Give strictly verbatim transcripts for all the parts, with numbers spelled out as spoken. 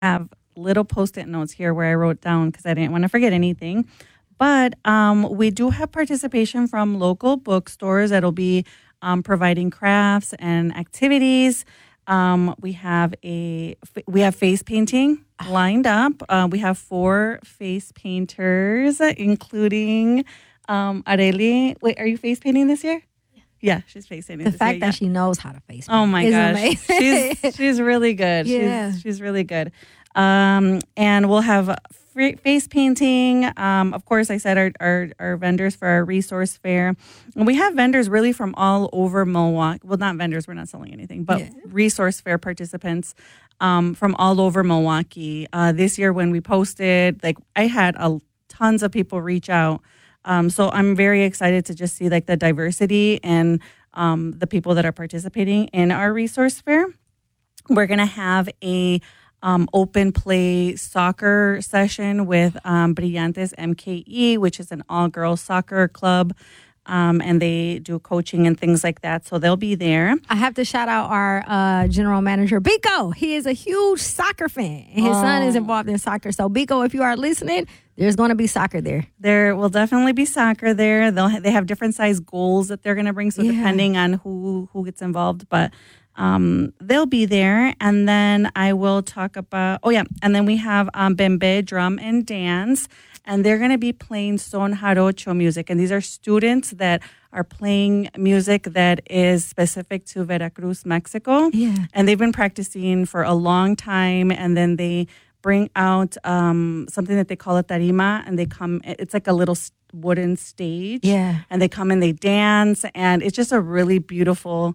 have little post-it notes here where I wrote down because I didn't want to forget anything. But um, we do have participation from local bookstores that'll be um, providing crafts and activities. Um, we have a we have face painting lined up. Uh, we have four face painters, including um, Areli. Wait, are you face painting this year? Yeah, she's face painting. The this fact year, that yeah. she knows how to face paint Oh my is gosh, amazing. she's she's really good. Yeah. She's she's really good. Um, and we'll have free face painting. Um, of course, I said our, our our vendors for our resource fair, and we have vendors really from all over Milwaukee. Well, not vendors; we're not selling anything, but Yeah. resource fair participants um, from all over Milwaukee. Uh, this year, when we posted, like I had a tons of people reach out. Um, so I'm very excited to just see like the diversity and um, the people that are participating in our resource fair. We're gonna have a um, open play soccer session with um, Brillantes M K E, which is an all girls soccer club, um, and they do coaching and things like that. So they'll be there. I have to shout out our uh, general manager, Biko. He is a huge soccer fan, and his son is Oh. involved in soccer. So, Biko, if you are listening, there's going to be soccer there. There will definitely be soccer there. They'll ha- they have different size goals that they're going to bring, so Yeah. depending on who who gets involved, but um, they'll be there. And then I will talk about. Oh yeah, and then we have um, Bembe Drum and Dance, and they're going to be playing son jarocho music, and these are students that are playing music that is specific to Veracruz, Mexico. Yeah. And they've been practicing for a long time, and then they bring out um, something that they call a tarima, and they come, it's like a little s- wooden stage. Yeah. And they come and they dance, and it's just a really beautiful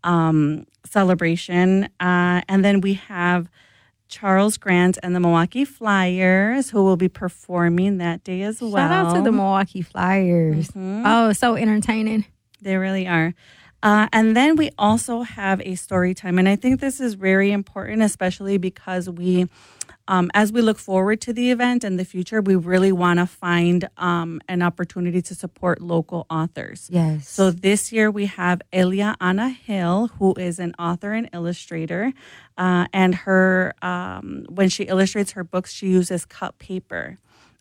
um, celebration. Uh, and then we have Charles Grant and the Milwaukee Flyers, who will be performing that day as well. Shout out to the Milwaukee Flyers. Mhm. Oh, so entertaining. They really are. Uh, and then we also have a story time. And I think this is very important, especially because we, um, as we look forward to the event in the future, we really want to find um, an opportunity to support local authors. Yes. So this year we have Elia Anna Hill, who is an author and illustrator. Uh, and her, um, when she illustrates her books, she uses cut paper.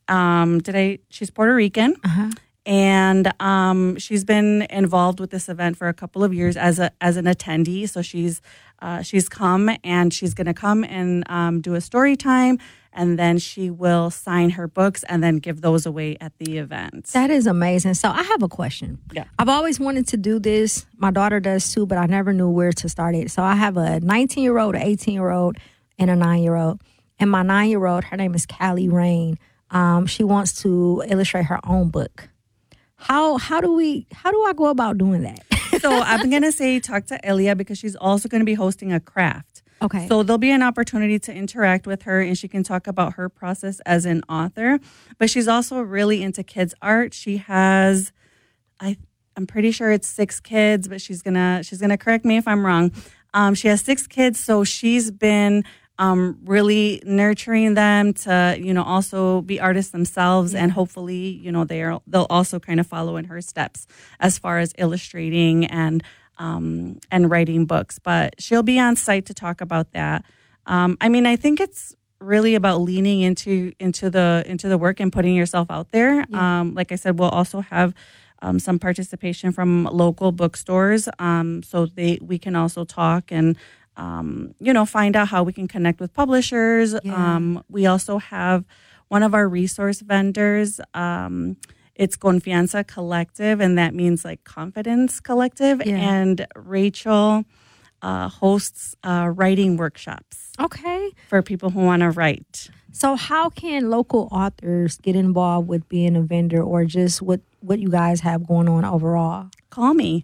Um, did I? She's Puerto Rican. Uh-huh. And um, she's been involved with this event for a couple of years as a as an attendee. So she's uh, she's come and she's going to come and um, do a story time, and then she will sign her books and then give those away at the event. That is amazing. So I have a question. Yeah. I've always wanted to do this. My daughter does too, but I never knew where to start it. So I have a nineteen-year-old, an eighteen-year-old, and a nine-year-old. And my nine-year-old, her name is Callie Rain. Um, she wants to illustrate her own book. How how do we how do I go about doing that? So I'm going to say talk to Elia because she's also going to be hosting a craft. Okay. So there'll be an opportunity to interact with her, and she can talk about her process as an author. But she's also really into kids art. She has, I I'm pretty sure it's six kids, but she's gonna she's gonna correct me if I'm wrong. Um, she has six kids, so she's been um, really nurturing them to, you know, also be artists themselves, and hopefully, you know, they're they'll also kind of follow in her steps as far as illustrating and um, and writing books. But she'll be on site to talk about that. Um, I mean, I think it's really about leaning into into the into the work and putting yourself out there. Yeah. Um, like I said, we'll also have um, some participation from local bookstores, um, so they we can also talk and um, you know find out how we can connect with publishers. Yeah. Um, we also have one of our resource vendors. Um, it's Confianza Collective, and that means like Confidence Collective. Yeah. And Rachel uh, hosts uh, writing workshops Okay. for people who want to write. So how can local authors get involved with being a vendor, or just what, what you guys have going on overall? Call me.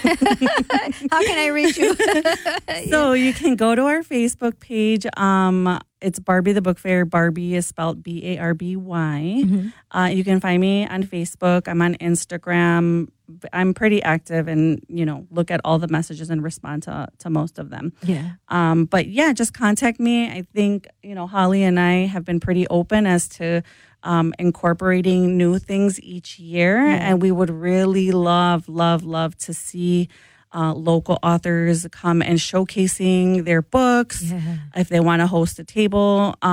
How can I reach you? So you can go to our Facebook page. Um, it's Barbie the Book Fair. Barbie is spelled B A R B Y. Mm-hmm. Uh, you can find me on Facebook. I'm on Instagram. I'm pretty active and, you know, look at all the messages and respond to, to most of them. Yeah. Um, but yeah, just contact me. I think, you know, Holly and I have been pretty open as to um, incorporating new things each year. Yeah. And we would really love, love, love to see uh, local authors come and showcasing their books. Yeah. If they want to host a table. Um,